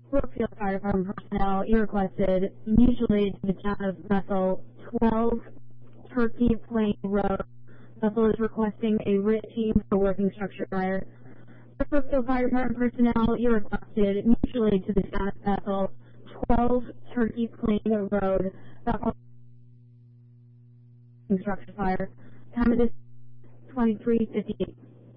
Brookfield Fire Department personnel, you requested mutually to the town of Bethel, 12 Turkey Plain Road. Bethel is requesting a RIT team for working structure fire. Brookfield Fire Department personnel, you requested mutually to the town of Bethel, 12 Turkey Plain Road. Bethel structure fire. Time of this 23:58.